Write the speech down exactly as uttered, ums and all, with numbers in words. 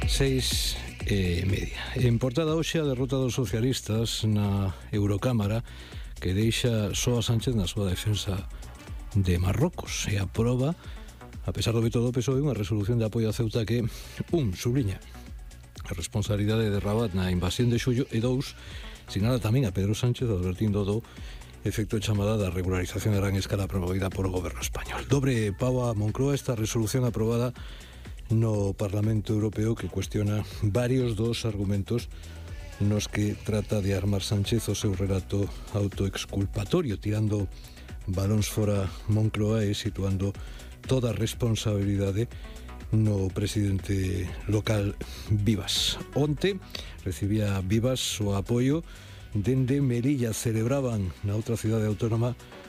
Seis e media. En portada hoxe a derrota dos socialistas na Eurocámara, que deixa só a Sánchez na súa defensa de Marrocos, e aproba, a pesar do veto do P S O E, unha resolución de apoio a Ceuta que, un, subliña a responsabilidade de Rabat na invasión de xullo, e dous, sinala tamén a Pedro Sánchez advertindo do efecto de chamada da regularización a gran escala promovida polo goberno español. Dobre pau a Moncloa esta resolución aprobada no Parlamento Europeo, que cuestiona varios dos argumentos nos que trata de armar Sánchez o seu relato autoexculpatorio, tirando balóns fora Moncloa e situando toda a responsabilidade no presidente local Vivas. Onte recibía Vivas o apoio dende Melilla. Celebraban na outra cidade autónoma